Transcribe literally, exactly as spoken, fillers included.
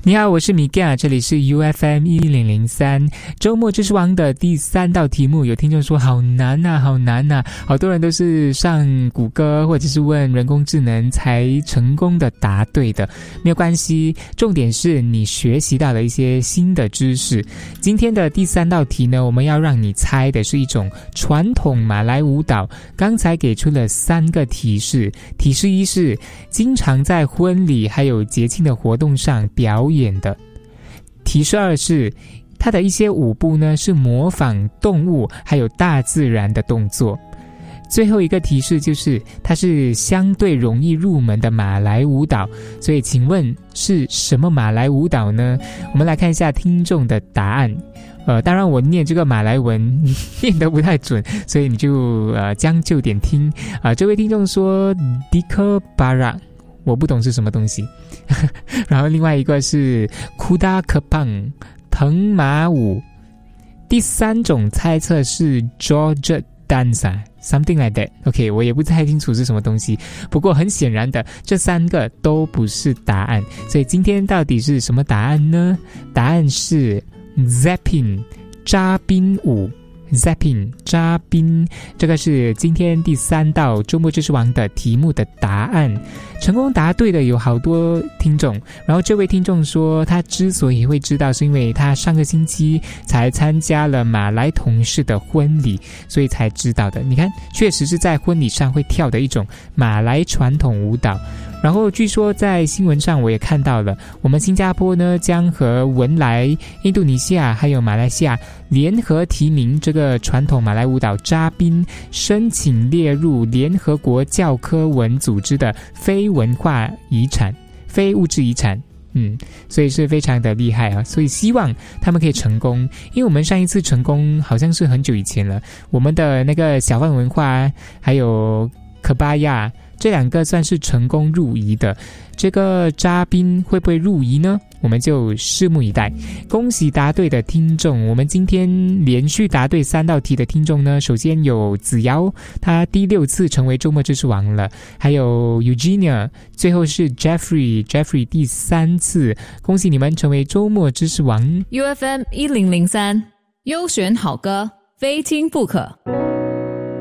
你好，我是米嘎，这里是 U F M 一零零三周末知识王的第三道题目。有听众说好难啊好难啊，好多人都是上谷歌或者是问人工智能才成功的答对的。没有关系，重点是你学习到了一些新的知识。今天的第三道题呢，我们要让你猜的是一种传统马来舞蹈。刚才给出了三个提示，提示一是经常在婚礼还有节庆的活动上表演的，提示二是它的一些舞步呢是模仿动物还有大自然的动作，最后一个提示就是它是相对容易入门的马来舞蹈。所以请问是什么马来舞蹈呢？我们来看一下听众的答案。呃，当然我念这个马来文念得不太准，所以你就呃将就点听啊、呃。这位听众说 Dika Bara， 我不懂是什么东西。然后另外一个是 Kuda Kepang 藤马舞，第三种猜测是 George Dancer something like that。 OK， 我也不太清楚是什么东西，不过很显然的这三个都不是答案。所以今天到底是什么答案呢？答案是 Zapping 扎宾舞， Zapping 扎宾，这个是今天第三道周末知识王的题目的答案。成功答对的有好多听众，然后这位听众说他之所以会知道是因为他上个星期才参加了马来同事的婚礼，所以才知道的。你看，确实是在婚礼上会跳的一种马来传统舞蹈。然后据说在新闻上我也看到了，我们新加坡呢将和文莱、印度尼西亚还有马来西亚联合提名这个传统马来舞蹈扎宾，申请列入联合国教科文组织的非文化遗产、非物质遗产。嗯，所以是非常的厉害啊！所以希望他们可以成功，因为我们上一次成功好像是很久以前了。我们的那个小贩文化还有科巴亚这两个算是成功入仪的，这个扎宾会不会入仪呢？我们就拭目以待。恭喜答对的听众，我们今天连续答对三道题的听众呢，首先有子瑶，他第六次成为周末知识王了，还有 Eugenia， 最后是 Jeffrey Jeffrey 第三次，恭喜你们成为周末知识王。 U F M 一零零三优选好歌，非听不可。